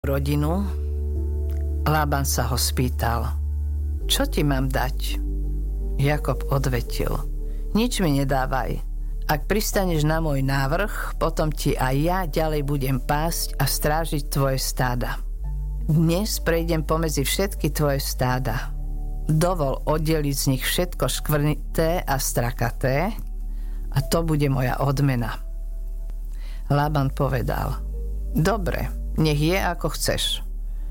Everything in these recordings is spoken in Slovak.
rodinu, Lában sa ho spýtal: Čo ti mám dať? Jakob odvetil: Nič mi nedávaj. Ak pristaneš na môj návrh, potom ti aj ja ďalej budem pásť a strážiť tvoje stáda. Dnes prejdem pomedzi všetky tvoje stáda. Dovol oddeliť z nich všetko škvrnité a strakaté, a to bude moja odmena. Lában povedal: Dobre, nech je ako chceš.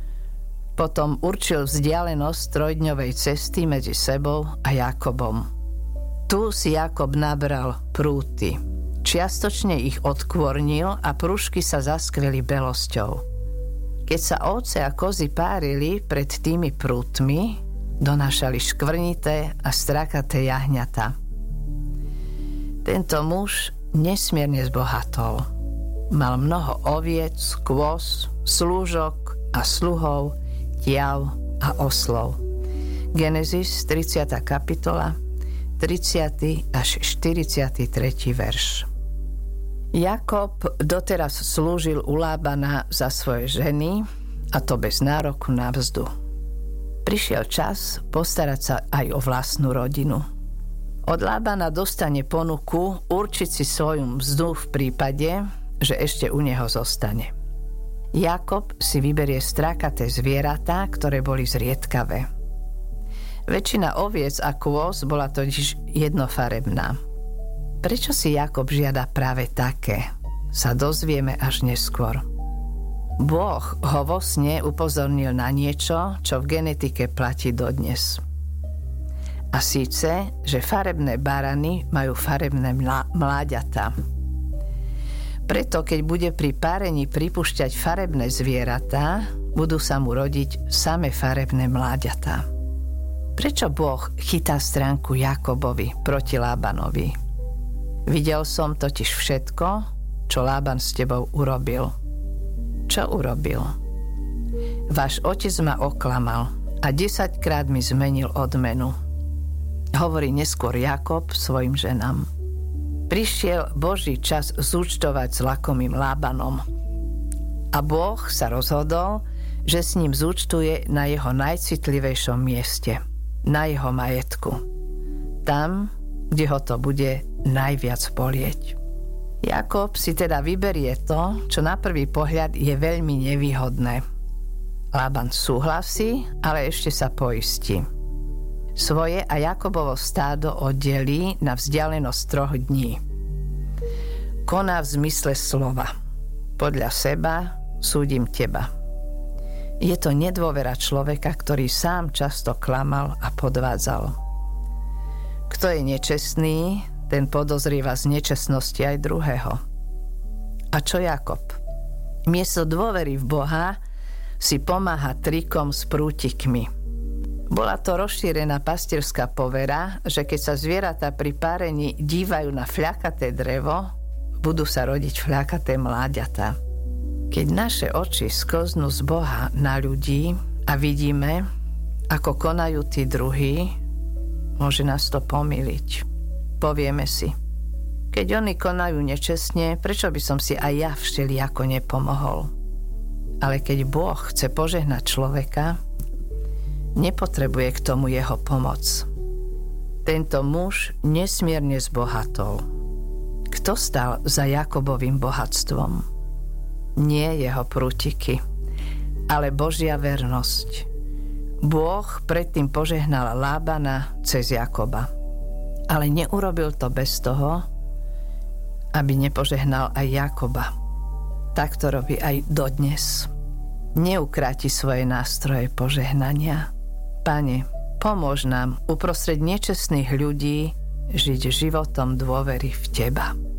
Potom určil vzdialenosť trojdňovej cesty medzi sebou a Jakobom. Tu si Jakob nabral prúty. Čiastočne ich odkvornil a prúžky sa zaskveli belosťou. Keď sa ovce a kozy párili pred tými prútmi, donášali škvrnité a strakaté jahňatá. Tento muž nesmierne zbohatol. Mal mnoho oviec, kôz, slúžok a sluhov, tiav a oslov. Genesis 30. kapitola, 30. až 43. verš. Jakob doteraz slúžil u Lábana za svoje ženy, a to bez nároku na mzdu. Prišiel čas postarať sa aj o vlastnú rodinu. Od Lábana dostane ponuku určiť si svoju mzdu v prípade, že ešte u neho zostane. Jakob si vyberie strakaté zvieratá, ktoré boli zriedkavé. Väčšina oviec a kôz bola totiž jednofarebná. Prečo si Jakob žiada práve také, sa dozvieme až neskôr. Boh ho vo sne upozornil na niečo, čo v genetike platí dodnes. A síce, že farebné barany majú farebné mláďatá. Preto, keď bude pri párení pripúšťať farebné zvieratá, budú sa mu rodiť same farebné mláďatá. Prečo Boh chytá stránku Jakobovi proti Lábanovi? Videl som totiž všetko, čo Lában s tebou urobil. Čo urobil? Váš otec ma oklamal a 10-krát mi zmenil odmenu. Hovorí neskôr Jakob svojim ženám. Prišiel Boží čas zúčtovať s lakomým Lábanom. A Boh sa rozhodol, že s ním zúčtuje na jeho najcitlivejšom mieste, na jeho majetku. Tam, kde ho to bude najviac bolieť. Jakob si teda vyberie to, čo na prvý pohľad je veľmi nevýhodné. Lában súhlasí, ale ešte sa poistí. Svoje a Jakobovo stádo oddelí na vzdialenosť 3 dní. Koná v zmysle slova. Podľa seba súdim teba. Je to nedôvera človeka, ktorý sám často klamal a podvádzal. Kto je nečestný, ten podozrieva z nečestnosti aj druhého. A čo Jakob? Miesto dôvery v Boha si pomáha trikom s prútikmi. Bola to rozšírená pastierská povera, že keď sa zvieratá pri párení dívajú na fľakaté drevo, budú sa rodiť fľakaté mláďatá. Keď naše oči sklznú z Boha na ľudí a vidíme, ako konajú tí druhí, môže nás to pomýliť. Povieme si, keď oni konajú nečestne, prečo by som si aj ja všelijako nepomohol? Ale keď Boh chce požehnať človeka, nepotrebuje k tomu jeho pomoc. Tento muž nesmierne zbohatol. Kto stal za Jakobovým bohatstvom? Nie jeho prútiky, ale Božia vernosť. Boh predtým požehnal Lábana cez Jakoba. Ale neurobil to bez toho, aby nepožehnal aj Jakoba. Tak to robí aj dodnes. Neukráti svoje nástroje požehnania. Pane, pomôž nám uprostred nečestných ľudí žiť životom dôvery v Teba.